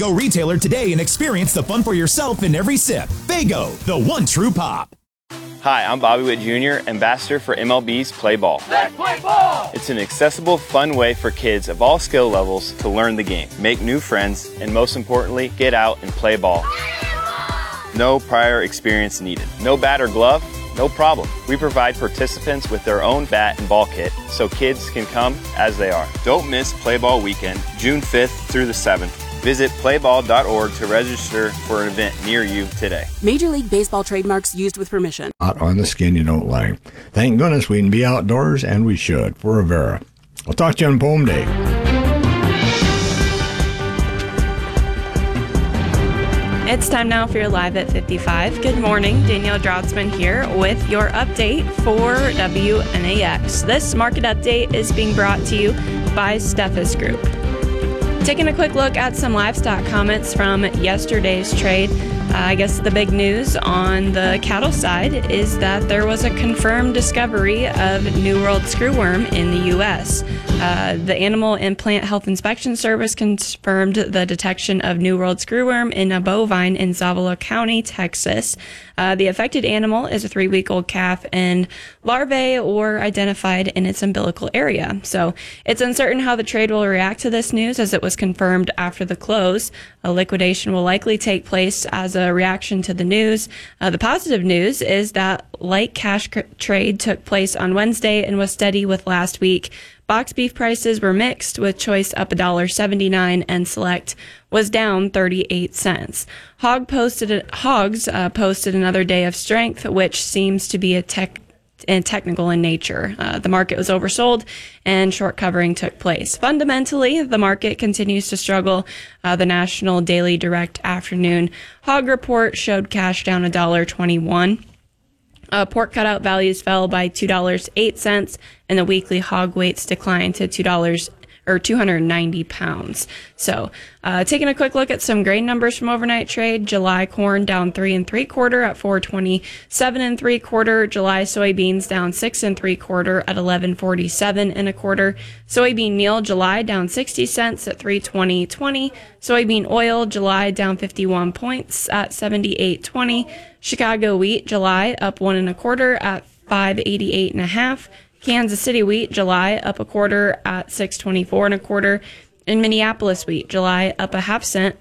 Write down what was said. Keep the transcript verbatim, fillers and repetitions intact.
Faygo retailer today and experience the fun for yourself in every sip. Faygo, the one true pop. Hi, I'm Bobby Witt Junior, ambassador for M L B's Play Ball. Let's play ball! It's an accessible, fun way for kids of all skill levels to learn the game, make new friends, and most importantly, get out and play ball. No prior experience needed. No bat or glove? No problem. We provide participants with their own bat and ball kit so kids can come as they are. Don't miss Play Ball Weekend, June fifth through the seventh. Visit play ball dot org to register for an event near you today. Major League Baseball trademarks used with permission. Hot on the skin you don't like. Thank goodness we can be outdoors, and we should, for Rivera. I'll talk to you on Poem Day. It's time now for your Live at fifty-five. Good morning, Danielle Drotzman here with your update for W N A X. This market update is being brought to you by Steffes Group. Taking a quick look at some livestock comments from yesterday's trade. Uh, I guess the big news on the cattle side is that there was a confirmed discovery of New World screwworm in the U S Uh, the Animal and Plant Health Inspection Service confirmed the detection of New World screwworm in a bovine in Zavala County, Texas. Uh, the affected animal is a three-week-old calf, and larvae were identified in its umbilical area. So it's uncertain how the trade will react to this news, as it was confirmed after the close. A liquidation will likely take place as a reaction to the news. Uh, the positive news is that light cash cr- trade took place on Wednesday and was steady with last week. Box beef prices were mixed, with choice up one dollar seventy-nine and select was down thirty-eight cents. Hog posted, hogs uh, posted another day of strength, which seems to be a tech and technical in nature. Uh, the market was oversold and short covering took place. Fundamentally, the market continues to struggle. Uh, the National Daily Direct Afternoon Hog Report showed cash down one dollar twenty-one. Uh, pork cutout values fell by two dollars and eight cents, and the weekly hog weights declined to two dollars or two hundred ninety pounds. So, uh, taking a quick look at some grain numbers from overnight trade. July corn down three and three quarter at four twenty-seven and three quarter. July soybeans down six and three quarter at eleven forty-seven and a quarter. Soybean meal July down sixty cents at three twenty twenty. Soybean oil July down fifty-one points at seventy-eight twenty. Chicago wheat July up one and a quarter at five eighty-eight and a half. Kansas City wheat July up a quarter at six twenty-four and a quarter. In Minneapolis wheat July up a half cent